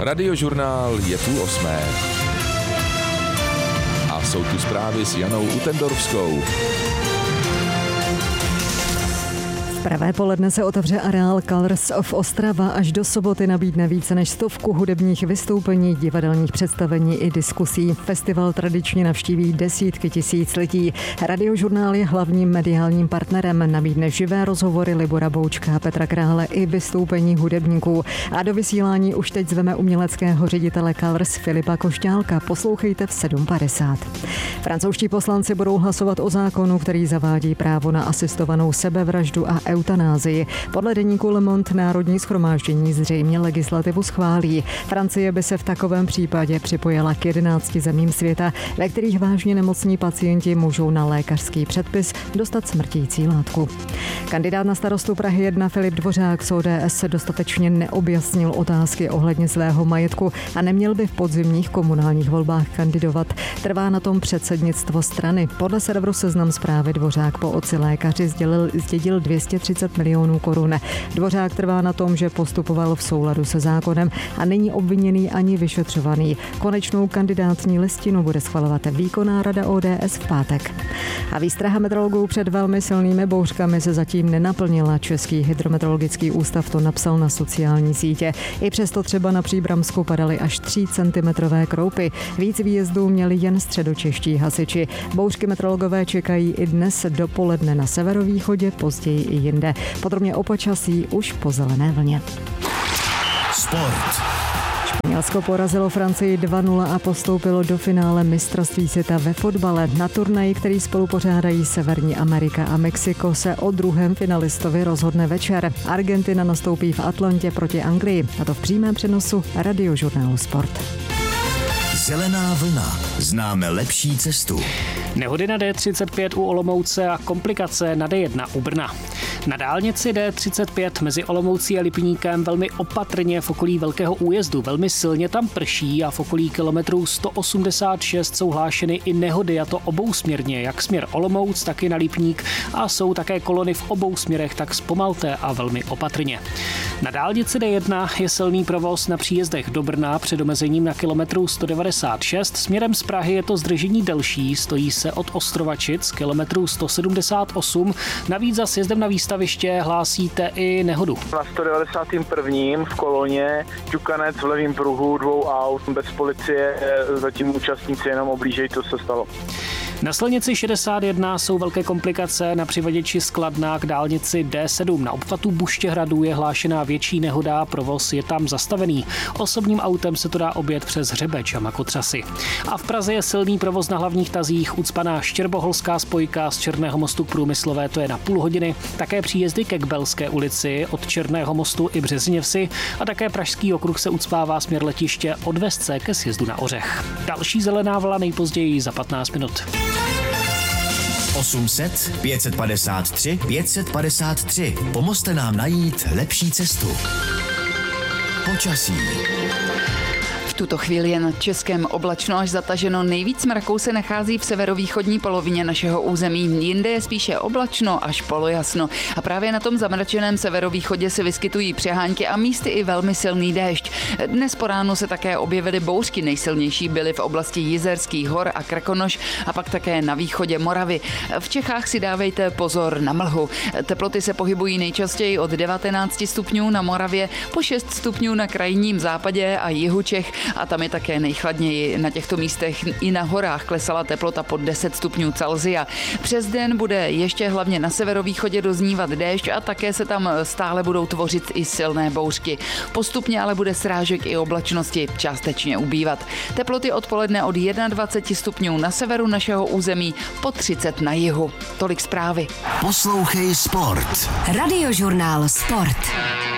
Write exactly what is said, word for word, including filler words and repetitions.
Radiožurnál je půl osmé. A jsou tu zprávy s Janou Utendorfskou. Pravé poledne se otevře areál Colors of Ostrava. Až do soboty nabídne více než stovku hudebních vystoupení, divadelních představení i diskusí. Festival tradičně navštíví desítky tisíc lidí. Radiožurnál je hlavním mediálním partnerem. Nabídne živé rozhovory Libora Boučka, Petra Krále i vystoupení hudebníků. A do vysílání už teď zveme uměleckého ředitele Colors Filipa Košťálka. Poslouchejte v sedm padesát. Francouzští poslanci budou hlasovat o zákonu, který zavádí právo na asistovanou sebevraždu a eutanázii. Podle deníku Le Monde Národní shromáždění zřejmě legislativu schválí. Francie by se v takovém případě připojila k jedenácti zemím světa, ve kterých vážně nemocní pacienti můžou na lékařský předpis dostat smrtící látku. Kandidát na starostu Prahy jedna Filip Dvořák z O D S se dostatečně neobjasnil otázky ohledně svého majetku a neměl by v podzimních komunálních volbách kandidovat. Trvá na tom předsednictvo strany. Podle serveru Seznam Zprávy Dvořák po otci lékaři sdělil, zdědil dvě stě třicet milionů korun. Dvořák trvá na tom, že postupoval v souladu se zákonem a není obviněný ani vyšetřovaný. Konečnou kandidátní listinu bude schvalovat výkonná rada O D S v pátek. A výstraha meteorologů před velmi silnými bouřkami se zatím nenaplnila. Český hydrometeorologický ústav to napsal na sociální sítě. I přesto třeba na Příbramsku padaly až tři centimetrové kroupy. Víc výjezdů měli jen středočeští hasiči. Bouřky meteorologové čekají i dnes dopoledne na severovýchodě, později i jinde. Podrobně o počasí už po zelené vlně. Sport. Španělsko porazilo Francii dva nula a postoupilo do finále mistrovství světa ve fotbale. Na turnaji, který spolu pořádají Severní Amerika a Mexiko, se o druhém finalistovi rozhodne večer. Argentina nastoupí v Atlantě proti Anglii, a to v přímém přenosu Radiožurnálu Sport. Zelená vlna. Známe lepší cestu. Nehody na D třicet pět u Olomouce a komplikace na D jedna u Brna. Na dálnici D třicet pět mezi Olomoucí a Lipníkem velmi opatrně v okolí Velkého újezdu. Velmi silně tam prší a v okolí kilometrů sto osmdesát šest jsou hlášeny i nehody, a to obousměrně, jak směr Olomouc, tak i na Lipník, a jsou také kolony v obou směrech, tak zpomalte a velmi opatrně. Na dálnici D jedna je silný provoz na příjezdech do Brna před omezením na kilometru sto devadesát šest. Směrem z Prahy je to zdržení delší, stojí se od Ostrovačic kilometru sto sedmdesát osm. Navíc za sjezdem na výstaviště hlásíte i nehodu. Na sto devadesát jedna v koloně ťukanec v levém pruhu dvou aut bez policie, zatím účastníci jenom oblížejí, to se stalo. Na silnici šedesát jedna jsou velké komplikace na přivaděči Skladná k dálnici D sedm. Na obchvatu Buštěhradu je hlášená větší nehoda, provoz je tam zastavený. Osobním autem se to dá objet přes Hřebeč a Makotřasy. A v Praze je silný provoz na hlavních tazích, ucpaná Štěrboholská spojka z Černého mostu k Průmyslové, to je na půl hodiny, také příjezdy ke Kbelské ulici od Černého mostu i Březněvsi a také Pražský okruh se ucpává směr letiště od Vesce ke sjezdu na Ořech. Další zelená vlna nejpozději za patnáct minut. osm set, pět set padesát tři, pět set padesát tři. Pomozte nám najít lepší cestu. Počasí. V tuto chvíli je nad Českem oblačno až zataženo. Nejvíc mraků se nachází v severovýchodní polovině našeho území. Jinde je spíše oblačno až polojasno. A právě na tom zamračeném severovýchodě se vyskytují přehánky a místy i velmi silný déšť. Dnes po ránu se také objevily bouřky. Nejsilnější byly v oblasti Jizerských hor a Krkonoš a pak také na východě Moravy. V Čechách si dávejte pozor na mlhu. Teploty se pohybují nejčastěji od devatenáct stupňů na Moravě po šest stupňů na krajním západě a jihu Čech. A tam je také nejchladněji. Na těchto místech i na horách klesala teplota pod deset stupňů Celsia. Přes den bude ještě hlavně na severovýchodě doznívat déšť a také se tam stále budou tvořit i silné bouřky. Postupně ale bude srážek i oblačnosti částečně ubývat. Teploty odpoledne od dvacet jedna stupňů na severu našeho území po třicet na jihu. Tolik zprávy. Poslouchej Sport. Radiožurnál Sport.